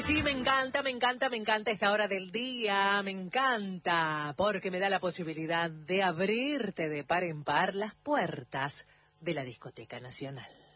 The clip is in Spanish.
Sí, me encanta esta hora del día, me encanta, porque me da la posibilidad de abrirte de par en par las puertas de la Discoteca Nacional.